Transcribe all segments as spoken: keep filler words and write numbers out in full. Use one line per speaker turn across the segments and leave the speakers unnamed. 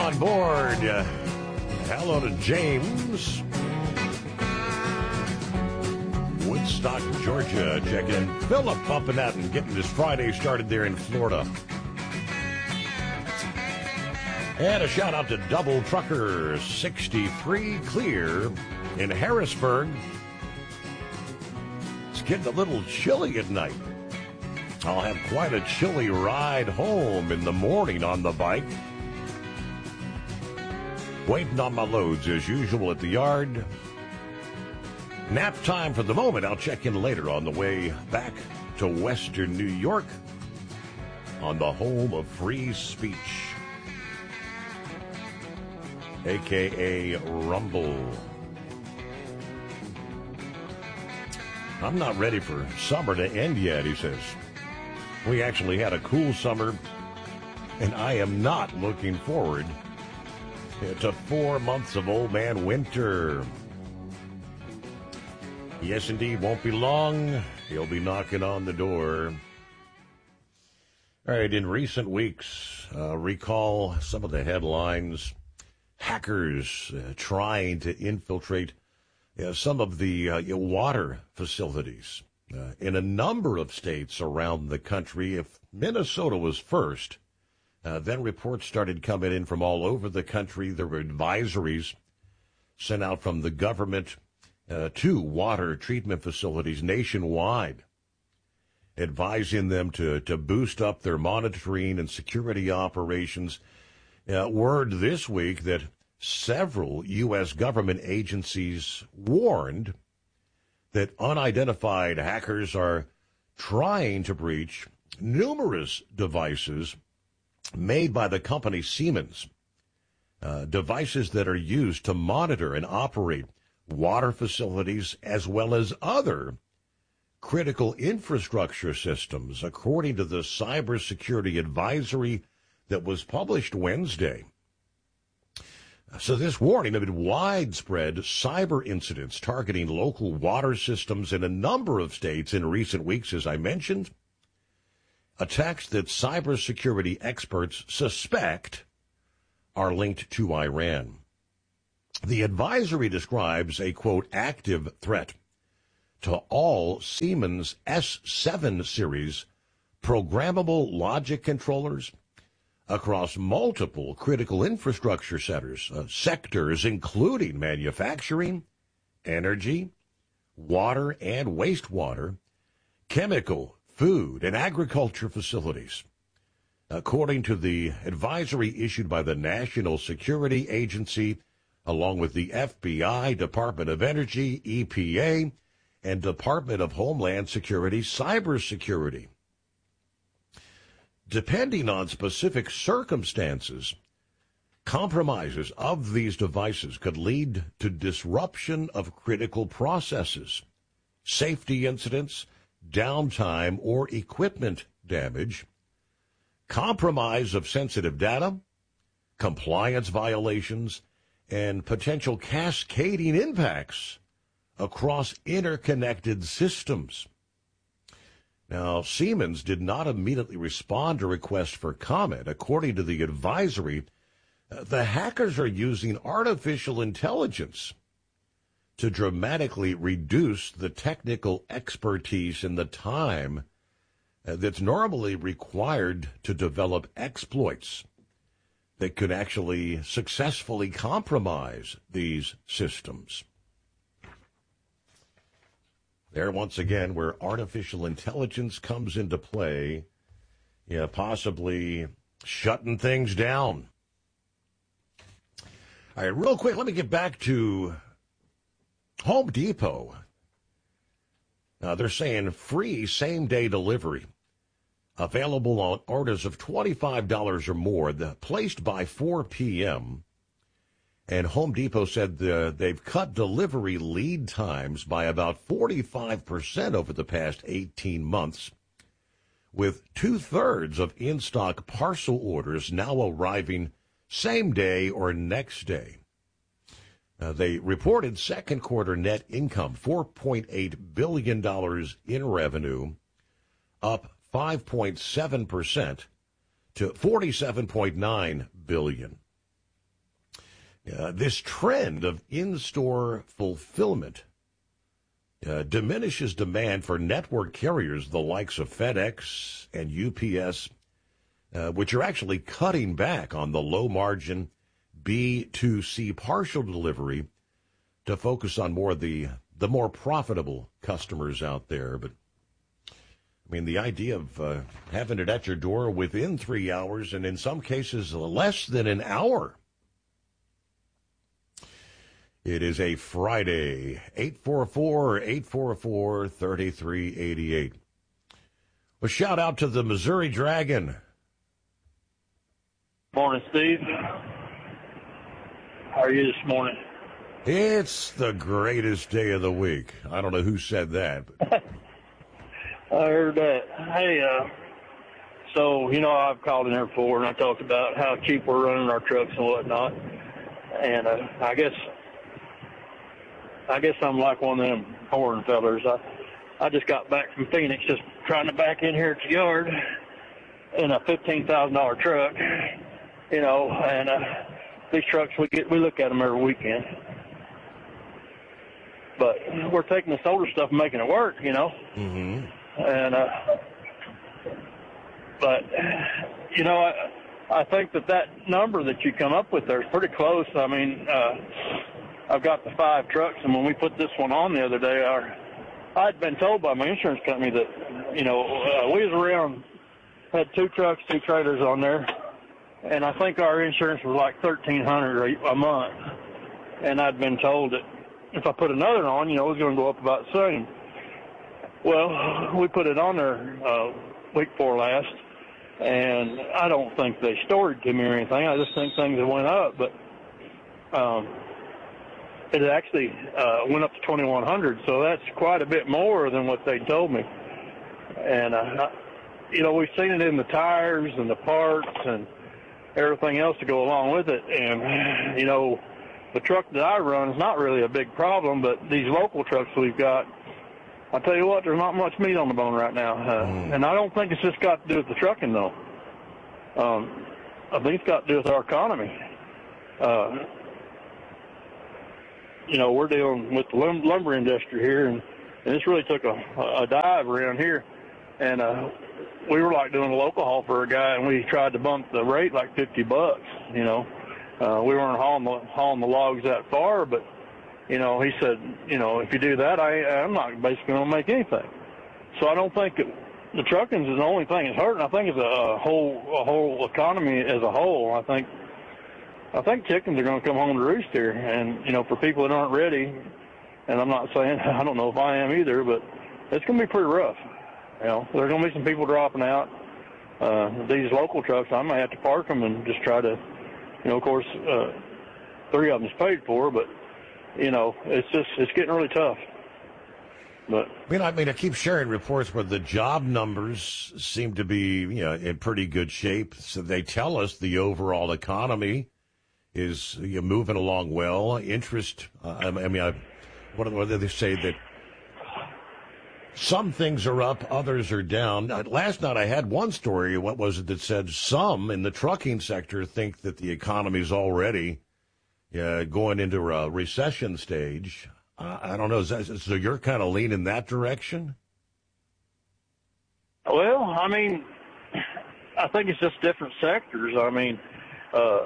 on board. Uh, hello to James. Woodstock, Georgia. Check in. Philip pumping out and getting this Friday started there in Florida. And a shout out to Double Trucker sixty-three Clear in Harrisburg. It's getting a little chilly at night. I'll have quite a chilly ride home in the morning on the bike. Waiting on my loads as usual at the yard. Nap time for the moment. I'll check in later on the way back to Western New York on the home of free speech, a k a. Rumble. I'm not ready for summer to end yet, he says. We actually had a cool summer, and I am not looking forward to four months of old man winter. Yes, indeed, won't be long. He'll be knocking on the door. All right, in recent weeks, uh, recall some of the headlines. Hackers uh, trying to infiltrate uh, some of the uh, water facilities uh, in a number of states around the country. If Minnesota was first, uh, then reports started coming in from all over the country. There were advisories sent out from the government uh, to water treatment facilities nationwide, advising them to, to boost up their monitoring and security operations. Uh, word this week that several U S government agencies warned that unidentified hackers are trying to breach numerous devices made by the company Siemens, uh, devices that are used to monitor and operate water facilities as well as other critical infrastructure systems, according to the cybersecurity advisory that was published Wednesday. So this warning amid widespread cyber incidents targeting local water systems in a number of states in recent weeks, as I mentioned, attacks that cybersecurity experts suspect are linked to Iran. The advisory describes a, quote, active threat to all Siemens S seven series programmable logic controllers across multiple critical infrastructure centers, uh, sectors including manufacturing, energy, water and wastewater, chemical, food, and agriculture facilities. According to the advisory issued by the National Security Agency, along with the F B I, Department of Energy, E P A, and Department of Homeland Security Cybersecurity. Depending on specific circumstances, compromises of these devices could lead to disruption of critical processes, safety incidents, downtime, or equipment damage, compromise of sensitive data, compliance violations, and potential cascading impacts across interconnected systems. Now, Siemens did not immediately respond to requests for comment. According to the advisory, uh, the hackers are using artificial intelligence to dramatically reduce the technical expertise and the time uh, that's normally required to develop exploits that could actually successfully compromise these systems. There, once again, where artificial intelligence comes into play, yeah, possibly shutting things down. All right, real quick, let me get back to Home Depot. Uh, they're saying free same-day delivery available on orders of twenty-five dollars or more, the, placed by four p.m., and Home Depot said the, they've cut delivery lead times by about forty-five percent over the past eighteen months, with two-thirds of in-stock parcel orders now arriving same day or next day. Uh, they reported second quarter net income, four point eight billion dollars in revenue, up five point seven percent to forty-seven point nine billion dollars. Uh, this trend of in-store fulfillment uh, diminishes demand for network carriers, the likes of FedEx and U P S, uh, which are actually cutting back on the low-margin B two C partial delivery to focus on more of the, the more profitable customers out there. But, I mean, the idea of uh, having it at your door within three hours and in some cases less than an hour. It is a Friday, eight four four, eight four four, three three eight eight. A shout out to the Missouri Dragon.
Morning, Steve. How are you this morning?
It's the greatest day of the week. I don't know who said that. But...
I heard that. Hey, uh, so, you know, I've called in there before and I talked about how cheap we're running our trucks and whatnot. And uh, I guess I guess I'm like one of them horn fellers. I, I just got back from Phoenix, just trying to back in here at the yard in a fifteen thousand dollars truck, you know, and uh, these trucks, we get we look at them every weekend. But we're taking this older stuff and making it work, you know.
Mm-hmm.
And, uh, but, you know, I, I think that that number that you come up with there is pretty close. I mean, uh, I've got the five trucks, and when we put this one on the other day, our, I'd been told by my insurance company that, you know, uh, we was around, had two trucks, two trailers on there, and I think our insurance was like thirteen hundred dollars a month. And I'd been told that if I put another on, you know, it was going to go up about the same. Well, we put it on there uh, week before last, and I don't think they stored to me or anything. I just think things have went up, but um, it actually uh, went up to twenty-one hundred, so that's quite a bit more than what they told me. And, uh, you know, we've seen it in the tires and the parts and everything else to go along with it. And, you know, the truck that I run is not really a big problem, but these local trucks we've got, I'll tell you what, there's not much meat on the bone right now. Uh, mm. And I don't think it's just got to do with the trucking, though. Um, I think it's got to do with our economy. Uh, you know, we're dealing with the lum- lumber industry here, and, and this really took a, a dive around here. And uh, we were like doing a local haul for a guy, and we tried to bump the rate like fifty bucks, you know. Uh, we weren't hauling the, hauling the logs that far, but, you know, he said, you know, if you do that, I, I'm not basically going to make anything. So I don't think it, the trucking is the only thing that's hurting. I think it's a, a whole a whole economy as a whole. I think I think chickens are going to come home to roost here. And, you know, for people that aren't ready, and I'm not saying, I don't know if I am either, but it's going to be pretty rough. You know, there are going to be some people dropping out. Uh, these local trucks, I may have to park them and just try to, you know, of course, uh, three of them is paid for, but, you know, it's just, it's getting really tough. But
I mean, I mean, I keep sharing reports where the job numbers seem to be, you know, in pretty good shape. So they tell us the overall economy is, you know, moving along well. Interest, uh, I mean, I, what do they say that some things are up, others are down. Uh, last night I had one story, what was it that said some in the trucking sector think that the economy is already uh, going into a recession stage. Uh, I don't know. Is that, so you're kind of leaning that direction?
Well, I mean, I think it's just different sectors. I mean, uh,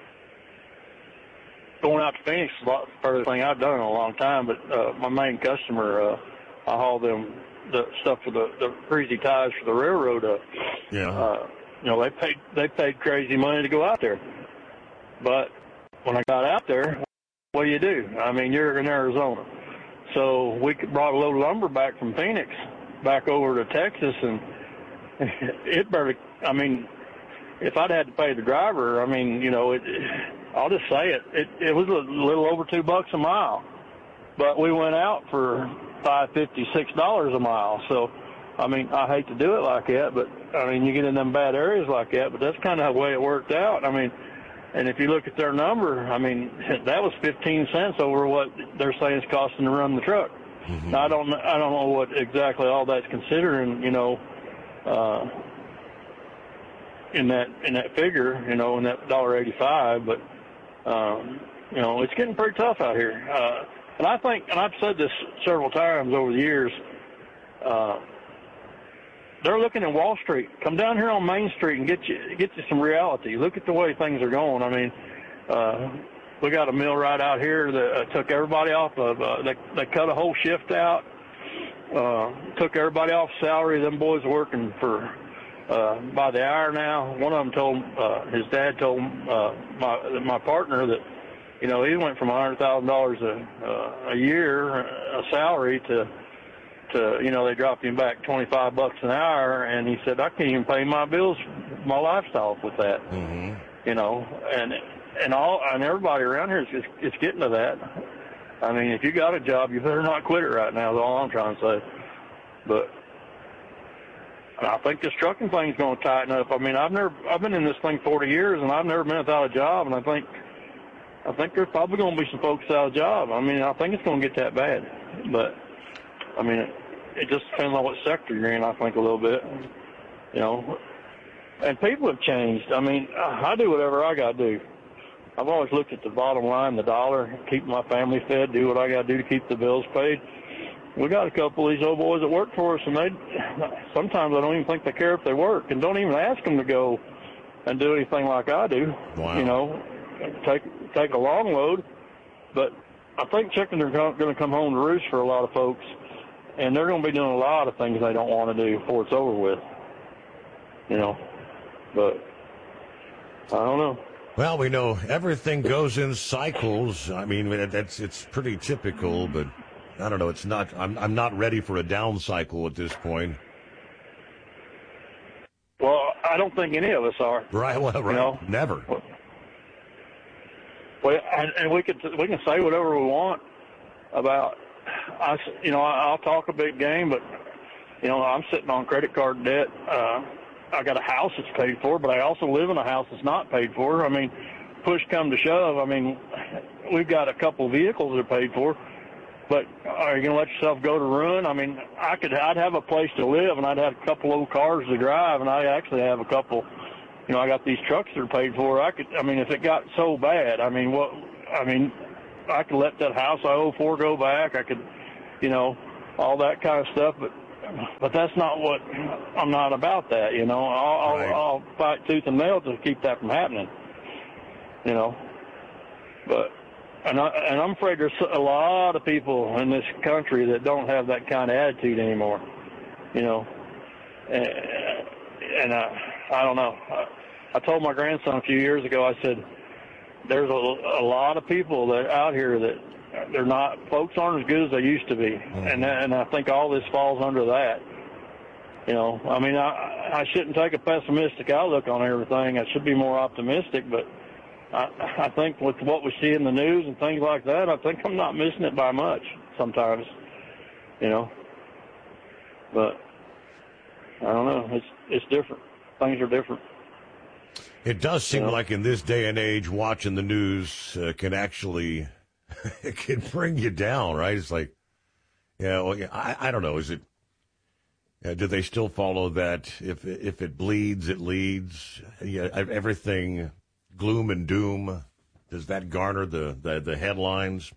going out to Phoenix is a lot further thing I've done in a long time, but uh, my main customer, uh, I haul them the stuff for the, the greasy ties for the railroad. Uh,
yeah.
Uh, you know, they paid they paid crazy money to go out there. But when I got out there, what do you do? I mean, you're in Arizona. So we brought a load of lumber back from Phoenix back over to Texas, and it barely, I mean, if I'd had to pay the driver, I mean, you know, it, I'll just say it, it, it was a little over two bucks a mile. But we went out for five fifty, six dollars a mile. So, I mean, I hate to do it like that, but, I mean, you get in them bad areas like that, but that's kind of the way it worked out. I mean, and if you look at their number, I mean, that was fifteen cents over what they're saying it's costing to run the truck. Mm-hmm. Now, I don't, I don't know what exactly all that's considering, you know, uh, in that in that figure, you know, in that one dollar eighty-five. But um, You know, it's getting pretty tough out here. Uh, and I think, and I've said this several times over the years, uh, they're looking at Wall Street. Come down here on Main Street and get you get you some reality. Look at the way things are going. I mean, uh, we got a millwright out here that uh, took everybody off of. Uh, they they cut a whole shift out. Uh, took everybody off salary. Them boys are working for uh, by the hour now. One of them told uh, his dad told uh, my my partner that, you know, he went from a hundred thousand dollars a a year a salary to to you know they dropped him back twenty five bucks an hour, and he said I can't even pay my bills, my lifestyle with that.
Mm-hmm.
You know, and and all and everybody around here is just, it's getting to that. I mean, if you got a job, you better not quit it right now, is all I'm trying to say. But I think this trucking thing's going to tighten up. I mean, I've never, I've been in this thing forty years, and I've never been without a job. And I think, I think there's probably going to be some folks without a job. I mean, I think it's going to get that bad. But I mean, it, it just depends on what sector you're in. I think a little bit, you know. And people have changed. I mean, I do whatever I got to do. I've always looked at the bottom line, the dollar, keep my family fed, do what I got to do to keep the bills paid. We got a couple of these old boys that work for us, and they sometimes I don't even think they care if they work, and don't even ask them to go and do anything like I do.
Wow.
You know, take take a long load. But I think chickens are going to come home to roost for a lot of folks, and they're going to be doing a lot of things they don't want to do before it's over with. You know, but I don't know.
Well, we know everything goes in cycles. I mean, that's it's pretty typical, but I don't know. It's not. I'm I'm not ready for a down cycle at this point.
Well, I don't think any of us are.
Right. Well, right.
You know?
Never.
Well, and, and we could we can say whatever we want about us. You know, I'll talk a big game, but you know, I'm sitting on credit card debt. Uh, I got a house that's paid for, but I also live in a house that's not paid for. I mean, push come to shove, I mean, we've got a couple of vehicles that are paid for, but are you going to let yourself go to ruin? I mean, I could, I'd have a place to live, and I'd have a couple old cars to drive, and I actually have a couple, you know, I got these trucks that are paid for. I could, I mean, if it got so bad, I mean, what, I mean, I could let that house I owe for go back. I could, you know, all that kind of stuff, but But that's not what I'm not about. That, you know, I'll,
right.
I'll, I'll fight tooth and nail to keep that from happening. You know, but and I, and I'm afraid there's a lot of people in this country that don't have that kind of attitude anymore. You know, and, and I, I don't know. I, I told my grandson a few years ago. I said, "There's a, a lot of people that out here that." They're not, folks aren't as good as they used to be. Mm-hmm. And and I think all this falls under that. You know, I mean, I, I shouldn't take a pessimistic outlook on everything. I should be more optimistic, but I, I think with what we see in the news and things like that, I think I'm not missing it by much sometimes, you know. But I don't know. It's, it's different. Things are different.
It does seem
you know?
like in this day and age, watching the news uh, can actually... it can bring you down, right? It's like, yeah, well, I, I don't know. Is it, uh, do they still follow that if if it bleeds, it leads? Yeah, everything gloom and doom. Does that garner the, the, the headlines?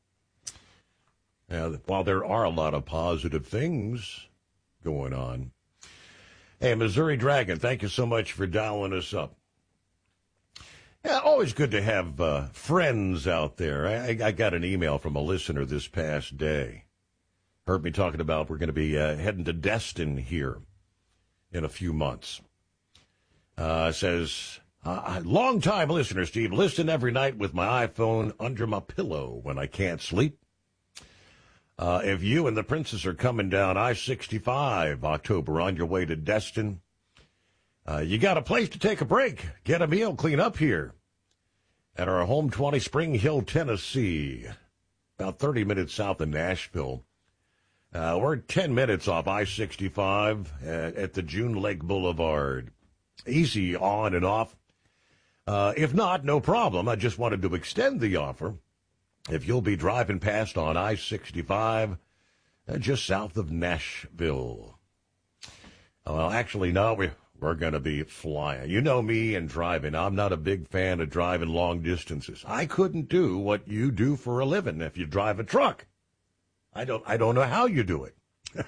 Uh, while there are a lot of positive things going on. Hey, Missouri Dragon, thank you so much for dialing us up. Yeah, always good to have uh, friends out there. I, I got an email from a listener this past day. Heard me talking about we're going to be uh, heading to Destin here in a few months. Uh, says, uh, long-time listener, Steve, listen every night with my iPhone under my pillow when I can't sleep. Uh, if you and the princess are coming down I sixty-five October on your way to Destin, Uh, you got a place to take a break, get a meal, clean up here at our home twenty, Spring Hill, Tennessee, about thirty minutes south of Nashville. Uh, we're ten minutes off I sixty-five at, at the June Lake Boulevard. Easy on and off. Uh, if not, no problem. I just wanted to extend the offer. If you'll be driving past on I sixty-five, uh, just south of Nashville. Well, actually, no, we we're going to be flying. You know me and driving. I'm not a big fan of driving long distances. I couldn't do what you do for a living if you drive a truck. I don't I don't know how you do it.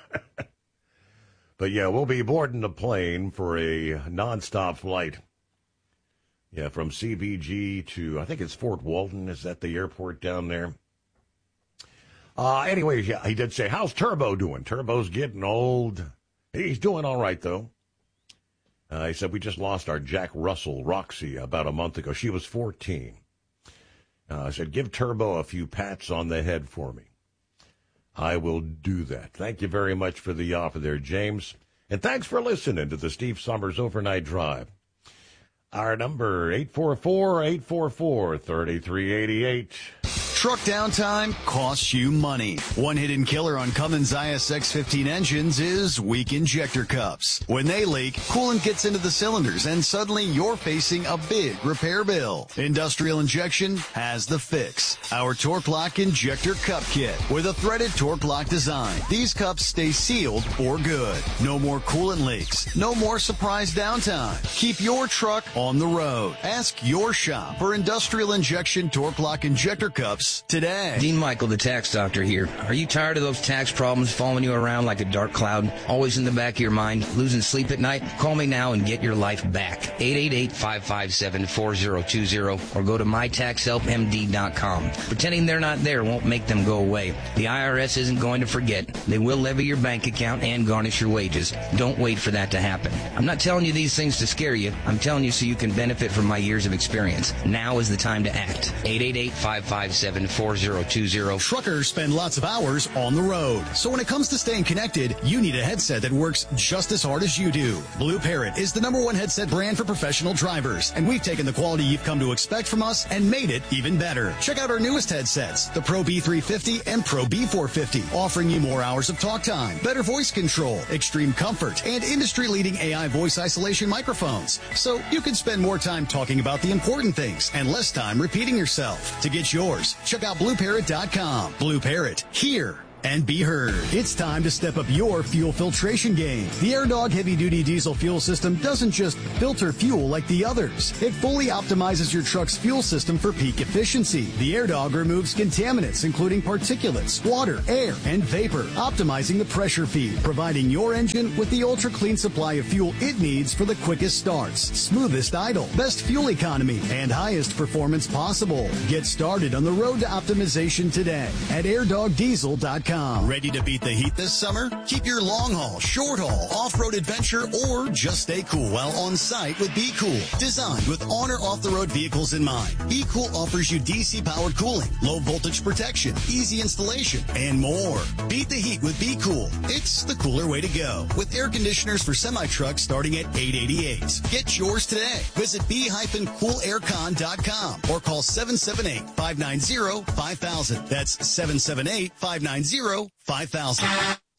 But, yeah, we'll be boarding the plane for a nonstop flight. Yeah, from C B G to, I think it's Fort Walton. Is that the airport down there? Uh, anyways, yeah, he did say, how's Turbo doing? Turbo's getting old. He's doing all right, though. Uh, he said, we just lost our Jack Russell, Roxy, about a month ago. She was fourteen. Uh, I said, give Turbo a few pats on the head for me. I will do that. Thank you very much for the offer there, James. And thanks for listening to the Steve Summers Overnight Drive. Our number, eight four four, eight four four, three three eight eight.
Truck downtime costs you money. One hidden killer on Cummins I S X fifteen engines is weak injector cups. When they leak, coolant gets into the cylinders and suddenly you're facing a big repair bill. Industrial Injection has the fix. Our Torque Lock Injector Cup Kit with a threaded Torque Lock design. These cups stay sealed for good. No more coolant leaks. No more surprise downtime. Keep your truck on the road. Ask your shop for Industrial Injection Torque Lock Injector Cups today.
Dean Michael, the tax doctor here. Are you tired of those tax problems following you around like a dark cloud, always in the back of your mind, losing sleep at night? Call me now and get your life back. eight eight eight, five five seven, four zero two zero or go to my tax help m d dot com. Pretending they're not there won't make them go away. The I R S isn't going to forget. They will levy your bank account and garnish your wages. Don't wait for that to happen. I'm not telling you these things to scare you. I'm telling you so you can benefit from my years of experience. Now is the time to act. eight eight eight, five five seven, four zero two zero.
Truckers spend lots of hours on the road. So when it comes to staying connected, you need a headset that works just as hard as you do. Blue Parrot is the number one headset brand for professional drivers, and we've taken the quality you've come to expect from us and made it even better. Check out our newest headsets, the Pro B three fifty and Pro B four fifty, offering you more hours of talk time, better voice control, extreme comfort, and industry-leading A I voice isolation microphones. So you can spend more time talking about the important things and less time repeating yourself. To get yours, check out blue parrot dot com. Blue Parrot, here and be heard. It's time to step up your fuel filtration game. The AirDog heavy-duty diesel fuel system doesn't just filter fuel like the others. It fully optimizes your truck's fuel system for peak efficiency. The AirDog removes contaminants, including particulates, water, air, and vapor, optimizing the pressure feed, providing your engine with the ultra-clean supply of fuel it needs for the quickest starts, smoothest idle, best fuel economy, and highest performance possible. Get started on the road to optimization today at air dog diesel dot com. Ready to beat the heat this summer? Keep your long haul, short haul, off-road adventure, or just stay cool while on site with Be Cool. Designed with on or off-the-road vehicles in mind, Be Cool offers you D C-powered cooling, low voltage protection, easy installation, and more. Beat the heat with Be Cool. It's the cooler way to go. With air conditioners for semi-trucks starting at eight hundred eighty-eight dollars. Get yours today. Visit be cool air con dot com or call seven seven eight, five nine zero, five thousand. That's seven seven eight, five nine zero, five thousand.